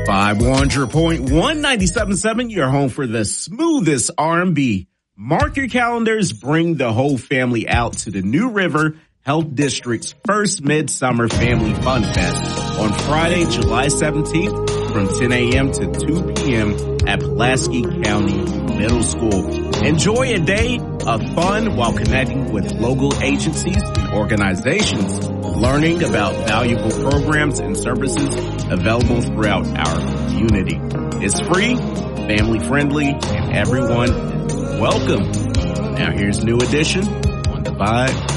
500.1 97.7, your home for the smoothest R&B. Mark your calendars, bring the whole family out to the New River Health District's first Midsummer Family Fun Fest on Friday, July 17th from 10 a.m. to 2 p.m. at Pulaski County Middle School. Enjoy a day of fun while connecting with local agencies and organizations, learning about valuable programs and services available throughout our community. It's free, family friendly, and everyone is welcome. Now here's New Edition on the Vibe